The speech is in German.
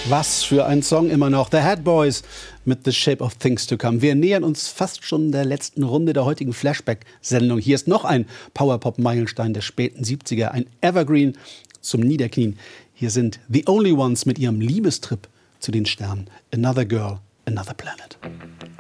Was für ein Song immer noch. The Head Boys mit The Shape of Things to Come. Wir nähern uns fast schon der letzten Runde der heutigen Flashback-Sendung. Hier ist noch ein Powerpop-Meilenstein der späten 70er, ein Evergreen zum Niederknien. Hier sind The Only Ones mit ihrem Liebestrip zu den Sternen. Another Girl, Another Planet.